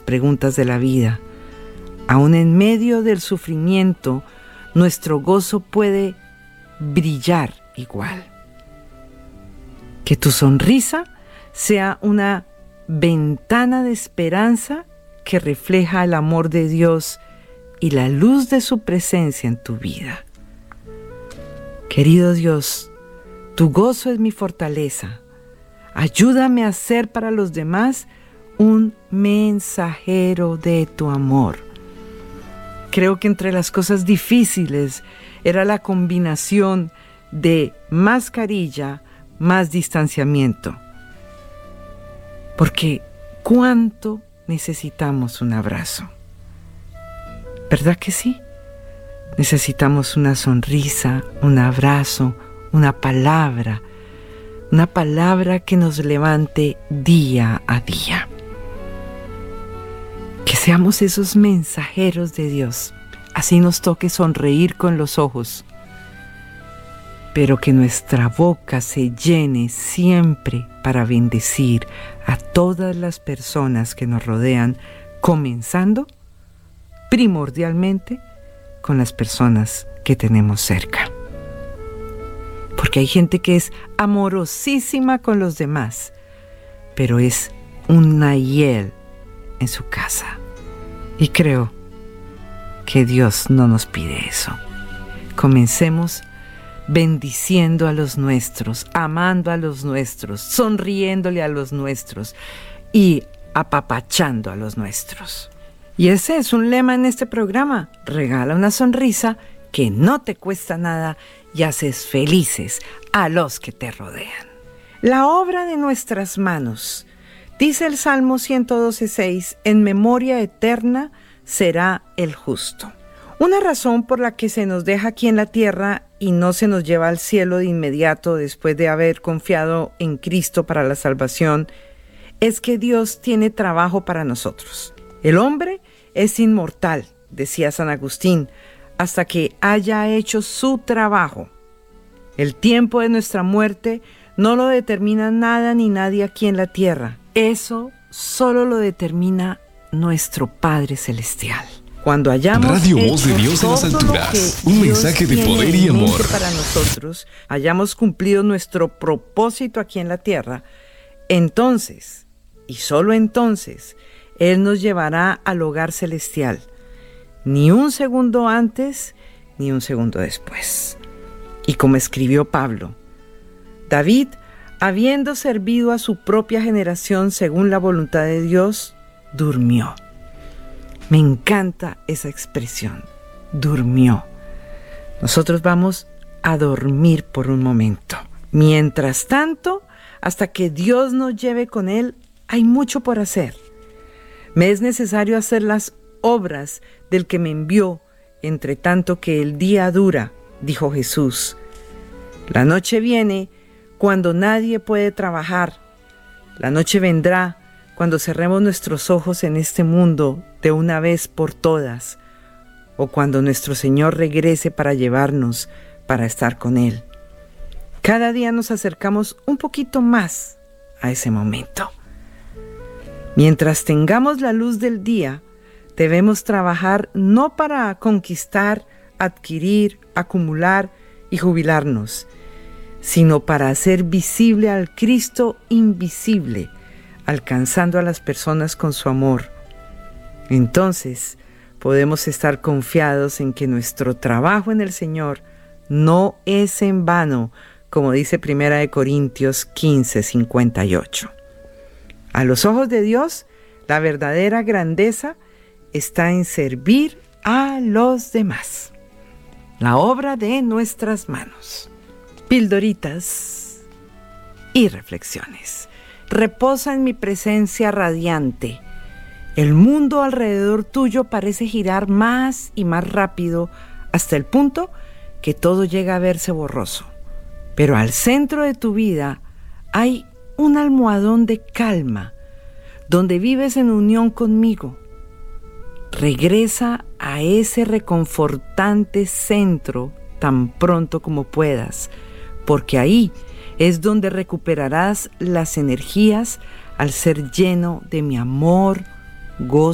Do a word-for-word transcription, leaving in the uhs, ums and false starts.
preguntas de la vida. Aún en medio del sufrimiento, nuestro gozo puede brillar igual. Que tu sonrisa sea una ventana de esperanza que refleja el amor de Dios y la luz de su presencia en tu vida. Querido Dios, tu gozo es mi fortaleza. Ayúdame a ser para los demás un mensajero de tu amor. Creo que entre las cosas difíciles era la combinación de mascarilla más distanciamiento. Porque ¿cuánto necesitamos un abrazo? ¿Verdad que sí? Necesitamos una sonrisa, un abrazo, una palabra, una palabra que nos levante día a día. Que seamos esos mensajeros de Dios, así nos toque sonreír con los ojos, pero que nuestra boca se llene siempre para bendecir a todas las personas que nos rodean, comenzando primordialmente con las personas que tenemos cerca. Porque hay gente que es amorosísima con los demás, pero es una hiel en su casa. Y creo que Dios no nos pide eso. Comencemos bendiciendo a los nuestros, amando a los nuestros, sonriéndole a los nuestros y apapachando a los nuestros. Y ese es un lema en este programa: regala una sonrisa que no te cuesta nada y haces felices a los que te rodean. La obra de nuestras manos, dice el Salmo ciento doce seis, en memoria eterna será el justo. Una razón por la que se nos deja aquí en la tierra y no se nos lleva al cielo de inmediato después de haber confiado en Cristo para la salvación es que Dios tiene trabajo para nosotros. El hombre es inmortal, decía San Agustín, hasta que haya hecho su trabajo. El tiempo de nuestra muerte no lo determina nada ni nadie aquí en la tierra. Eso solo lo determina nuestro Padre Celestial. Cuando hayamos Radio hecho Voz de Dios en las todo alturas, lo que un Dios mensaje de tiene poder y en mente amor. para nosotros, hayamos cumplido nuestro propósito aquí en la tierra, entonces, y solo entonces, Él nos llevará al hogar celestial. Ni un segundo antes, ni un segundo después. Y como escribió Pablo, David, habiendo servido a su propia generación según la voluntad de Dios, durmió. Me encanta esa expresión, durmió. Nosotros vamos a dormir por un momento. Mientras tanto, hasta que Dios nos lleve con Él, hay mucho por hacer. Me es necesario hacer las obras del que me envió, entre tanto que el día dura, dijo Jesús. La noche viene cuando nadie puede trabajar. La noche vendrá cuando cerremos nuestros ojos en este mundo de una vez por todas, o cuando nuestro Señor regrese para llevarnos, para estar con Él. Cada día nos acercamos un poquito más a ese momento. Mientras tengamos la luz del día, debemos trabajar no para conquistar, adquirir, acumular y jubilarnos, sino para hacer visible al Cristo invisible, alcanzando a las personas con su amor. Entonces, podemos estar confiados en que nuestro trabajo en el Señor no es en vano, como dice Primera de Corintios quince, cincuenta y ocho. A los ojos de Dios, la verdadera grandeza está en servir a los demás. La obra de nuestras manos. Pildoritas y reflexiones. Reposa en mi presencia radiante. El mundo alrededor tuyo parece girar más y más rápido hasta el punto que todo llega a verse borroso. Pero al centro de tu vida hay un almohadón de calma, donde vives en unión conmigo. Regresa a ese reconfortante centro tan pronto como puedas, porque ahí es donde recuperarás las energías al ser lleno de mi amor, gozo